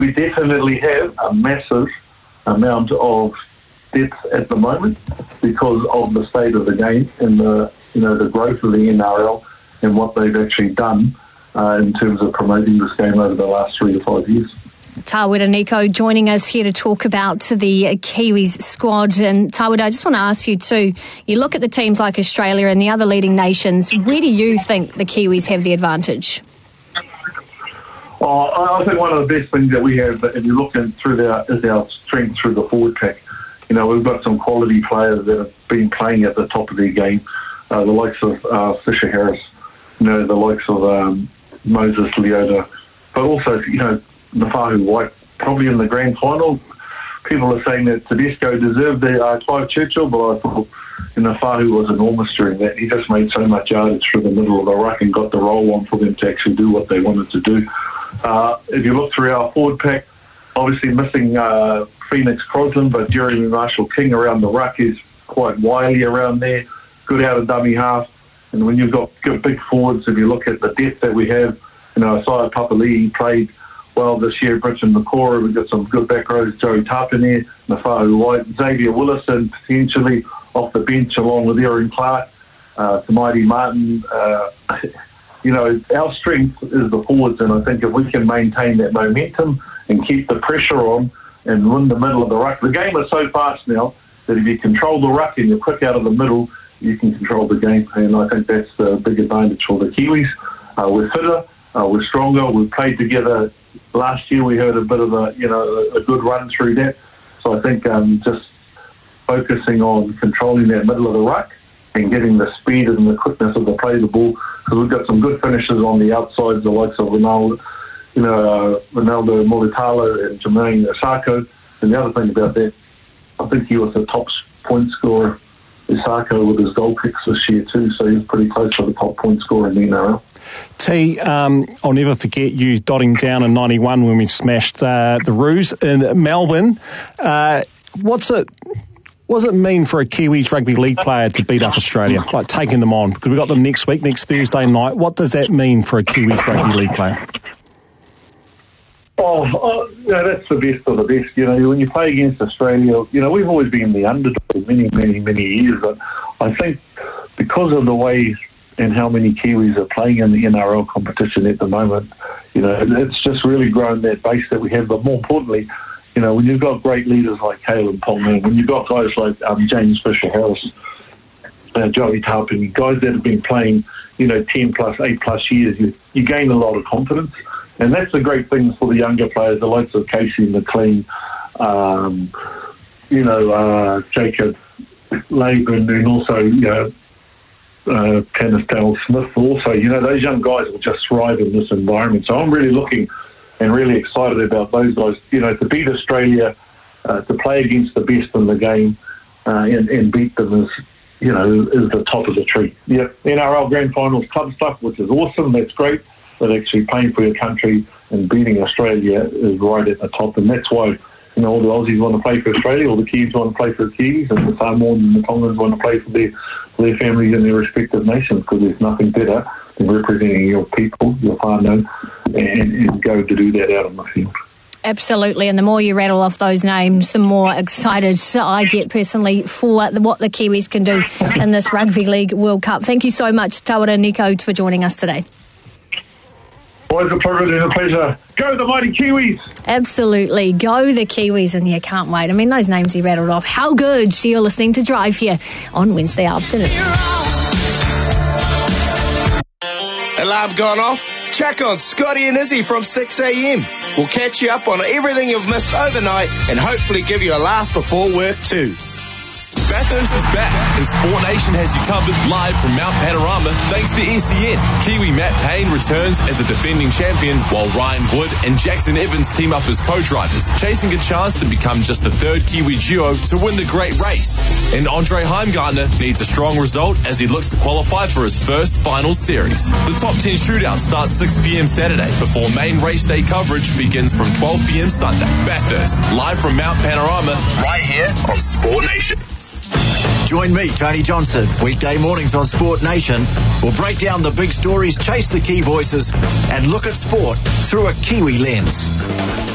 we definitely have a massive amount of depth at the moment because of the state of the game and the growth of the NRL and what they've actually done in terms of promoting this game over the last 3 to 5 years. Tawera Nico joining us here to talk about the Kiwis squad. And Tawera, I just want to ask you too, you look at the teams like Australia and the other leading nations, where do you think the Kiwis have the advantage? I think one of the best things that we have, if you look through is our strength through the forward pack. We've got some quality players that have been playing at the top of their game, the likes of Fisher Harris, the likes of Moses Leota, but also, Nafahu White, probably in the grand final. People are saying that Tedesco deserved the Clive Churchill, but I thought Nafahu was enormous during that. He just made so much yardage through the middle of the ruck and got the roll on for them to actually do what they wanted to do. If you look through our forward pack, obviously missing Phoenix Crosland, but Jeremy Marshall-King around the ruck is quite wily around there, good out of dummy half. And when you've got good big forwards, if you look at the depth that we have, Isaiah Papali'i played well this year, Bridget Nakora, we've got some good back rows, Joey Tapine, Nafahu White, Xavier Willison potentially off the bench along with Aaron Clark, Tamaiti Martin. Our strength is the forwards, and I think if we can maintain that momentum and keep the pressure on and win the middle of the ruck. The game is so fast now that if you control the ruck and you're quick out of the middle, you can control the game, and I think that's the big advantage for the Kiwis. We're fitter, we're stronger, we've played together. Last year we had a bit of a good run through that, so I think just focusing on controlling that middle of the ruck and getting the speed and the quickness of the play of the ball, because we've got some good finishes on the outsides, the likes of Ronaldo Mulitalo and Jermaine Osako. And the other thing about that, I think he was the top point scorer, Osako, with his goal kicks this year too, so he's pretty close to the top point scorer in the NRL. T, I'll never forget you dotting down in 91 when we smashed the Roos in Melbourne. What does it mean for a Kiwis rugby league player to beat up Australia, like taking them on? Because we've got them next Thursday night. What does that mean for a Kiwis rugby league player? That's the best of the best. When you play against Australia, we've always been the underdog many, many, many years. But I think because of the way and how many Kiwis are playing in the NRL competition at the moment, it's just really grown that base that we have. But more importantly, when you've got great leaders like Caleb Pongman, when you've got guys like James Fisher-Harris, Joey Tapine, guys that have been playing, 10 plus, 8 plus years, you gain a lot of confidence. And that's the great thing for the younger players, the likes of Casey McLean, Jacob Laban, and also, Kenneth Dale Smith also. Those young guys will just thrive in this environment. So I'm really looking and really excited about those guys, to beat Australia, to play against the best in the game, and beat them is the top of the tree. Yeah, NRL Grand Finals club stuff, which is awesome, that's great, but actually playing for your country and beating Australia is right at the top, and that's why, all the Aussies want to play for Australia, all the Kiwis want to play for the Kiwis, and the Samoans and the Tongans want to play for their families in their respective nations, because there's nothing better than representing your people, your whānau, and go to do that out on the field. Absolutely, and the more you rattle off those names, the more excited I get personally for what the Kiwis can do in this Rugby League World Cup. Thank you so much, Tawera Nico, for joining us today. Always a privilege and a pleasure. Go the mighty Kiwis! Absolutely, go the Kiwis, and can't wait. I mean, those names he rattled off. How good! So you're listening to Drive here on Wednesday afternoon. Alarm gone off? Check on Scotty and Izzy from 6 a.m. We'll catch you up on everything you've missed overnight and hopefully give you a laugh before work too. Bathurst is back, and Sport Nation has you covered live from Mount Panorama thanks to SEN. Kiwi Matt Payne returns as a defending champion, while Ryan Wood and Jackson Evans team up as co-drivers, chasing a chance to become just the third Kiwi duo to win the great race. And Andre Heimgartner needs a strong result as he looks to qualify for his first final series. The top 10 shootout starts 6 p.m. Saturday, before main race day coverage begins from 12 p.m. Sunday. Bathurst, live from Mount Panorama, right here on Sport Nation. Join me, Tony Johnson, weekday mornings on Sport Nation. We'll break down the big stories, chase the key voices, and look at sport through a Kiwi lens.